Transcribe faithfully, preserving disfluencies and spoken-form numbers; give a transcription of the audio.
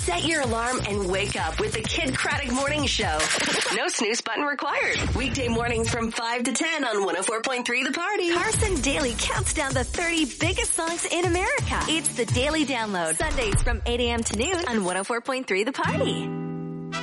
Set your alarm and wake up with the Kid Craddock Morning Show. No snooze button required. Weekday mornings from five to ten on one oh four point three The Party. Carson Daly counts down the thirty biggest songs in America. It's the Daily Download. Sundays from eight a.m. to noon on one oh four point three The Party.